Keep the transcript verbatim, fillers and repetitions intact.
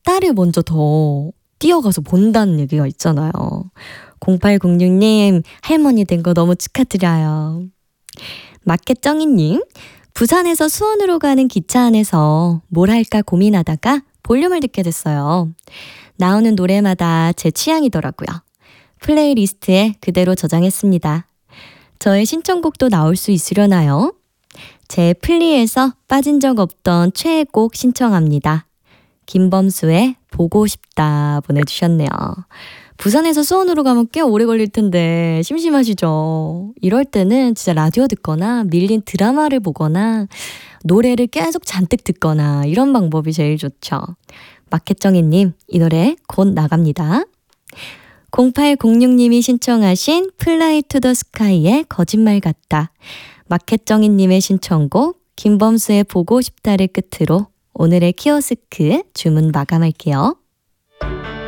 딸을 먼저 더 뛰어가서 본다는 얘기가 있잖아요. 공팔공육 님, 할머니 된 거 너무 축하드려요. 마켓정이님, 부산에서 수원으로 가는 기차 안에서 뭘 할까 고민하다가 볼륨을 듣게 됐어요. 나오는 노래마다 제 취향이더라고요. 플레이리스트에 그대로 저장했습니다. 저의 신청곡도 나올 수 있으려나요? 제 플리에서 빠진 적 없던 최애곡 신청합니다. 김범수의 보고 싶다 보내주셨네요. 부산에서 수원으로 가면 꽤 오래 걸릴 텐데 심심하시죠? 이럴 때는 진짜 라디오 듣거나 밀린 드라마를 보거나 노래를 계속 잔뜩 듣거나 이런 방법이 제일 좋죠. 마켓정이님, 이 노래 곧 나갑니다. 공팔공육 님이 신청하신 플라이 투 더 스카이의 거짓말 같다. 마켓정이님의 신청곡 김범수의 보고 싶다를 끝으로 오늘의 키오스크 주문 마감할게요.